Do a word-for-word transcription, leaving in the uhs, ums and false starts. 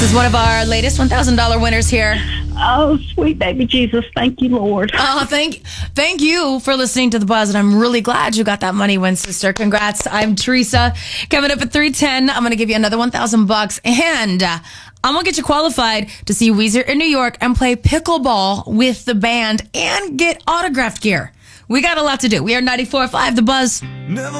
This is one of our latest one thousand dollars winners here. Oh, sweet baby Jesus. Thank you, Lord. Oh, thank thank you for listening to The Buzz, and I'm really glad you got that money win, sister. Congrats. I'm Teresa. Coming up at three ten, I'm going to give you another one thousand bucks, and uh, I'm going to get you qualified to see Weezer in New York and play pickleball with the band and get autographed gear. We got a lot to do. We are ninety-four point five The Buzz. Never